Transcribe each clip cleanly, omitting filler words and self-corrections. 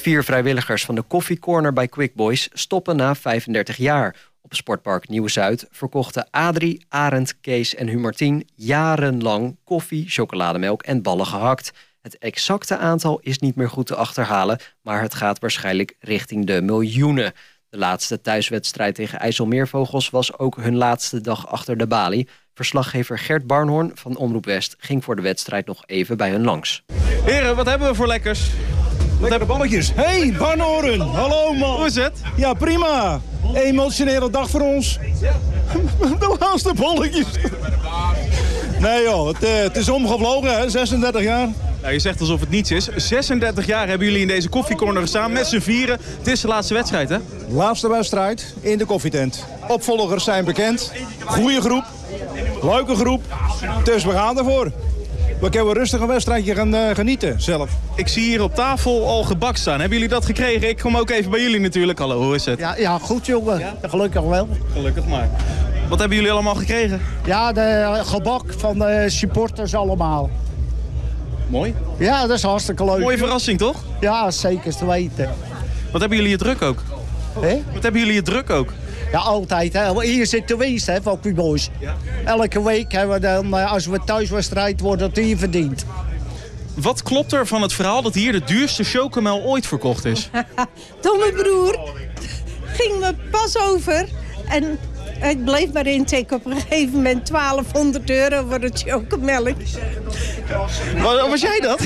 4 vrijwilligers van de Coffee Corner bij Quick Boys stoppen na 35 jaar. Op Sportpark Nieuw-Zuid verkochten Adrie, Arend, Kees en Humartien jarenlang koffie, chocolademelk en ballen gehakt. Het exacte aantal is niet meer goed te achterhalen, maar het gaat waarschijnlijk richting de miljoenen. De laatste thuiswedstrijd tegen IJsselmeervogels was ook hun laatste dag achter de balie. Verslaggever Gert Barnhoorn van Omroep West ging voor de wedstrijd nog even bij hun langs. Heren, wat hebben we voor lekkers? Lekkere balletjes. Hey, Barnhoorn. Hallo man. Hoe is het? Ja, prima. Emotionele dag voor ons. De laatste balletjes. Nee joh, het is omgevlogen, hè? 36 jaar. Nou, je zegt alsof het niets is. 36 jaar hebben jullie in deze koffiecorner gestaan met z'n vieren. Het is de laatste wedstrijd, hè? Laatste wedstrijd in de koffietent. Opvolgers zijn bekend. Goeie groep. Leuke groep. Dus we gaan ervoor. We kunnen rustig een wedstrijdje gaan genieten zelf. Ik zie hier op tafel al gebak staan. Hebben jullie dat gekregen? Ik kom ook even bij jullie natuurlijk. Hallo, hoe is het? Ja, goed jongen. Ja? Gelukkig wel. Gelukkig maar. Wat hebben jullie allemaal gekregen? Ja, de gebak van de supporters allemaal. Mooi. Ja, dat is hartstikke leuk. Mooie verrassing, toch? Ja, zeker te weten. Wat hebben jullie het druk ook? Wat hebben jullie het druk ook? Ja, altijd. Hè. Hier zit de winst hè, van Q-Boys. Ja. Elke week hebben we dan, als we thuiswedstrijd wordt dat hier verdiend. Wat klopt er van het verhaal dat hier de duurste chocomel ooit verkocht is? Toen mijn broer ging me pas over en het bleef maar intikken. Op een gegeven moment €1200 voor het chocomelk. Was jij dat?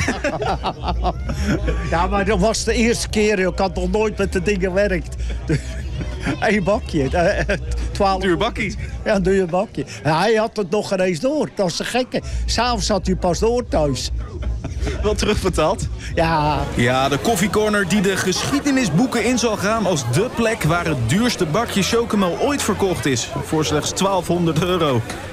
Ja, maar dat was de eerste keer. Ik had nog nooit met de dingen gewerkt. Eén bakje. 12. Duur bakkie. Ja, een duur bakje. Ja, hij had het nog ineens door. Dat was de gekke. S'avonds had hij pas door thuis. Wel terugbetaald? Ja. Ja, de koffiecorner die de geschiedenisboeken in zal gaan als dé plek waar het duurste bakje chocomel ooit verkocht is. Voor slechts €1200.